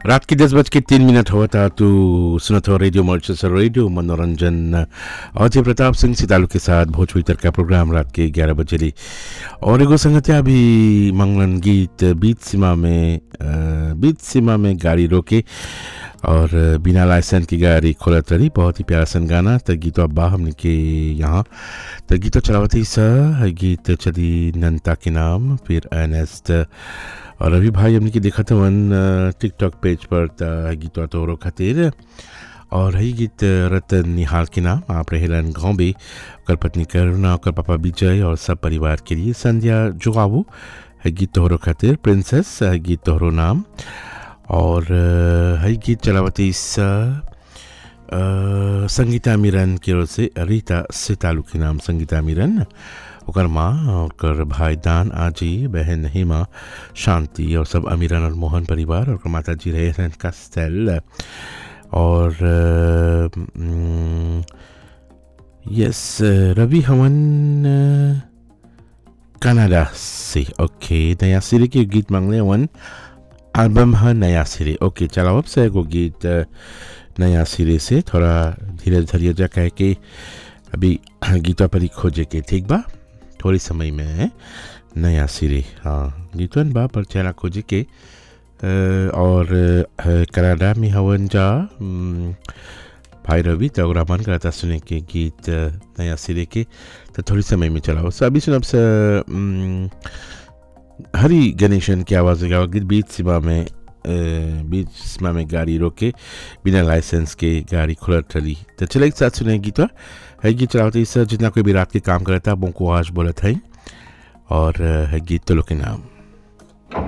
रात के 10:03 हुआ था तो सुना था रेडियो मॉरिशस रेडियो मनोरंजन अजय प्रताप सिंह सितालू के साथ भोजपुरी तर का प्रोग्राम रात के 11 बजे ली और एगो संगतिया भी मंगलन गीत बीच सीमा में गाड़ी रोके और बिना लाइसेंस की गाड़ी खोलत रही बहुत ही प्यारा सन गाना त गीतो अब्बा हमने के यहाँ त गीतो चलावती सा गीत चली नंता के नाम फिर एनेस्ट और अभी भाई हमने की देखा था वन टिकटॉक पेज पर गीतवा तोरो खातिर और है गीत रतन निहाल के नाम आप रहेलन गाँव भी कर पत्नी करुणा कर पापा विजय और सब परिवार के लिए संध्या जुगावू है गीत तोहरो खातिर प्रिंसेस है गीत तोहरो नाम और है गीत चलावती संगीता मिरन की ओर से रीता सितालू के नाम संगीता मिरन ओकर माँ और भाई दान आजी बहन हेमा शांति और सब अमीरन और मोहन परिवार और माता जी रहे हैं कास्टेल और यस रवि हवन कनाडा से ओके नया सिरे के गीत मांगने वन एल्बम है नया सिरे ओके चलो अब से वो गीत नया सिरे से थोड़ा धीरे धीरे जा कह के अभी गीतों पर ही खोजे के ठीक बा थोड़ी समय में नया सिरे हाँ गीतवन बा पर चला खोजे के और कनाडा में हवन जा भाई रवि तो मन करता सुने के गीत नया सिरे के तो थोड़ी समय में चलाओ सो अभी सुनब से हरी गणेशन की आवाज़ गाओ गीत बीच सीमा में गाड़ी रोके बिना लाइसेंस के गाड़ी खुलत रही तो चले एक साथ सुने गीत है गीत चलाते इस जितना कोई भी रात के काम करता है वो को आज बोलत है और है गीत तो लोग के नाम